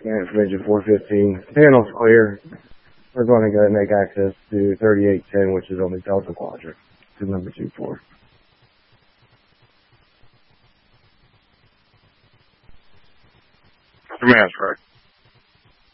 Scan from engine 415. Panel's clear. We're going to go and make access to 3810, which is on the Delta Quadrant, to number 24. Command, correct.